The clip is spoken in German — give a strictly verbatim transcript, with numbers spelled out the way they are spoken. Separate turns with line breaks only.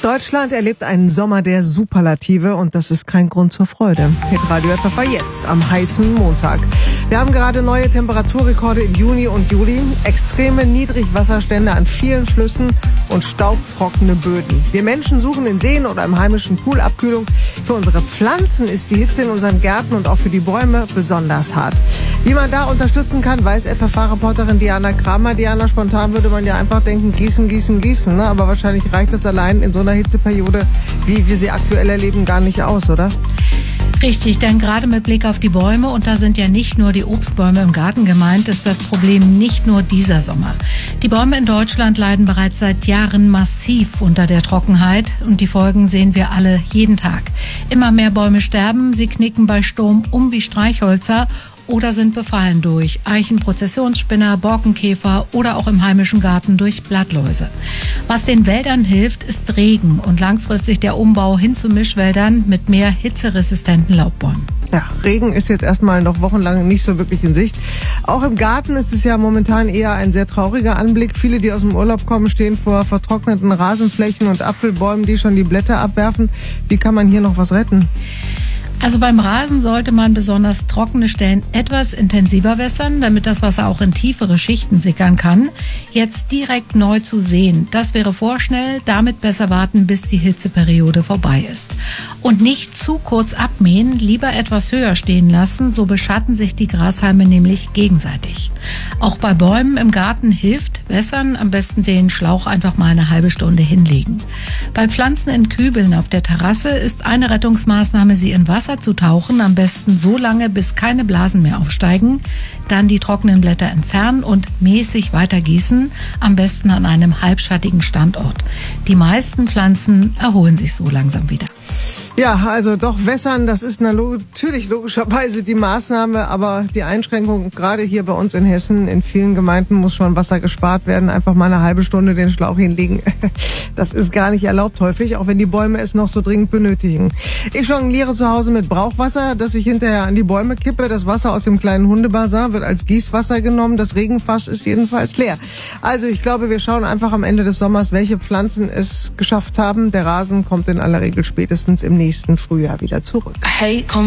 Deutschland erlebt einen Sommer der Superlative und das ist kein Grund zur Freude. Hitradio F F A jetzt am heißen Montag. Wir haben gerade neue Temperaturrekorde im Juni und Juli, extreme Niedrigwasserstände an vielen Flüssen und staubtrockene Böden. Wir Menschen suchen in Seen oder im heimischen Pool Abkühlung. Für unsere Pflanzen ist die Hitze in unseren Gärten und auch für die Bäume besonders hart. Wie man da unterstützen kann, weiß F F A-Reporterin Diana Kramer. Diana, spontan würde man ja einfach denken, gießen, gießen, gießen. Ne? Aber wahrscheinlich reicht das allein in so einer Hitzeperiode, wie wir sie aktuell erleben, gar nicht aus, oder?
Richtig, denn gerade mit Blick auf die Bäume, und da sind ja nicht nur die Obstbäume im Garten gemeint, ist das Problem nicht nur dieser Sommer. Die Bäume in Deutschland leiden bereits seit Jahren massiv unter der Trockenheit und die Folgen sehen wir alle jeden Tag. Immer mehr Bäume sterben, sie knicken bei Sturm um wie Streichhölzer oder sind befallen durch Eichenprozessionsspinner, Borkenkäfer oder auch im heimischen Garten durch Blattläuse. Was den Wäldern hilft, ist Regen und langfristig der Umbau hin zu Mischwäldern mit mehr hitzeresistenten Laubbäumen.
Ja, Regen ist jetzt erstmal noch wochenlang nicht so wirklich in Sicht. Auch im Garten ist es ja momentan eher ein sehr trauriger Anblick. Viele, die aus dem Urlaub kommen, stehen vor vertrockneten Rasenflächen und Apfelbäumen, die schon die Blätter abwerfen. Wie kann man hier noch was retten?
Also beim Rasen sollte man besonders trockene Stellen etwas intensiver wässern, damit das Wasser auch in tiefere Schichten sickern kann. Jetzt direkt neu zu säen, das wäre vorschnell, damit besser warten, bis die Hitzeperiode vorbei ist. Und nicht zu kurz abmähen, lieber etwas höher stehen lassen, so beschatten sich die Grashalme nämlich gegenseitig. Auch bei Bäumen im Garten hilft wässern, am besten den Schlauch einfach mal eine halbe Stunde hinlegen. Bei Pflanzen in Kübeln auf der Terrasse ist eine Rettungsmaßnahme, sie in Wasser zu tauchen, am besten so lange, bis keine Blasen mehr aufsteigen, dann die trockenen Blätter entfernen und mäßig weiter gießen, am besten an einem halbschattigen Standort. Die meisten Pflanzen erholen sich so langsam wieder.
Ja, also doch wässern, das ist natürlich logischerweise die Maßnahme, aber die Einschränkung, gerade hier bei uns in Hessen, in vielen Gemeinden muss schon Wasser gespart werden, einfach mal eine halbe Stunde den Schlauch hinlegen. Das ist gar nicht erlaubt häufig, auch wenn die Bäume es noch so dringend benötigen. Ich jongliere zu Hause mit Brauchwasser, das ich hinterher an die Bäume kippe. Das Wasser aus dem kleinen Hundebazar wird als Gießwasser genommen. Das Regenfass ist jedenfalls leer. Also ich glaube, wir schauen einfach am Ende des Sommers, welche Pflanzen es geschafft haben. Der Rasen kommt in aller Regel spätestens im nächsten Frühjahr wieder zurück.
Hey, komm.